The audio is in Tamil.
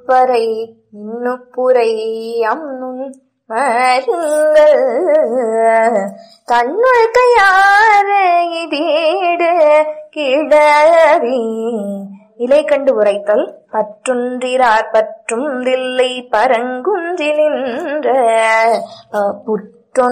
முப்பரை மின்னுப்புரை அம்னும் மருங்கள் தன்னுள் கையாறு இதீடு கிழவி. இலை கண்டு உரைத்தல். பற்றுன்றிரார் பற்றும் தில்லை பரங்குன்றி நின்ற